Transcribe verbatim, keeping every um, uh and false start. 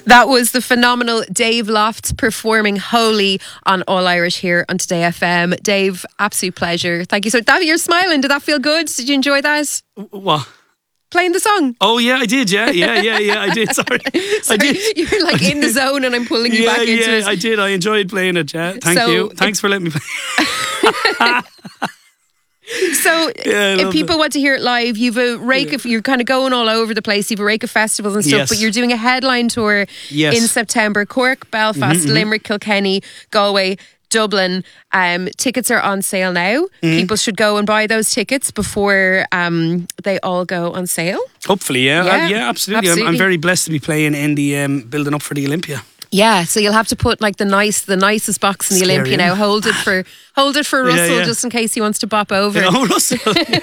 That was the phenomenal Dave Lofts performing Holy on All Irish here on Today F M. Dave, absolute pleasure. Thank you so much. You're smiling. Did that feel good? Did you enjoy that? What? Playing the song. Oh yeah, I did. Yeah, yeah, yeah, yeah. I did. Sorry, Sorry, I did. You're like in the zone, and I'm pulling you yeah, back into yeah, it. I did. I enjoyed playing it. Yeah, thank So you. Thanks for letting me play. So Yeah, I if love people it. want to hear it live, you've a rake Yeah. of, you're kind of going all over the place. You've a rake of festivals and stuff, Yes. but you're doing a headline tour Yes. in September. Cork, Belfast, Mm-hmm, Limerick, Kilkenny, Galway, Dublin. Um, tickets are on sale now. Mm-hmm. People should go and buy those tickets before um, they all go on sale. Hopefully, yeah, Yeah, Uh, yeah, absolutely. I'm, I'm absolutely. very blessed to be playing in the um, building up for the Olympia. Yeah, so you'll have to put like the nice, the nicest box in the Scary, Olympia isn't now. it? Hold it for, hold it for Yeah, Russell yeah. just in case he wants to bop over. Oh, Russell.